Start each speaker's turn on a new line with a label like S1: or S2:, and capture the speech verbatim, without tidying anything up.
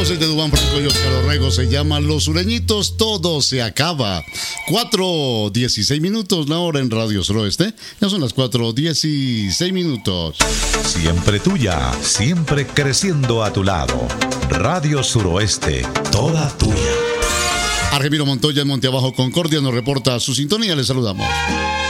S1: soy de Dubán, Francisco y Oscar Orrego. Se llama Los Sureñitos, todo se acaba. cuatro dieciséis minutos la hora en Radio Suroeste. Ya son las cuatro dieciséis minutos.
S2: Siempre tuya, siempre creciendo a tu lado. Radio Suroeste, toda tuya.
S1: Argemiro Montoya en Monte Abajo, Concordia, nos reporta su sintonía. Les saludamos.